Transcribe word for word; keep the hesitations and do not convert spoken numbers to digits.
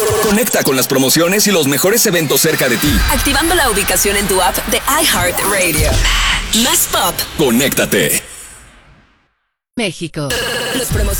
Conecta con las promociones y los mejores eventos cerca de ti. Activando la ubicación en tu app de iHeartRadio. Más pop. Conéctate. México. Los promos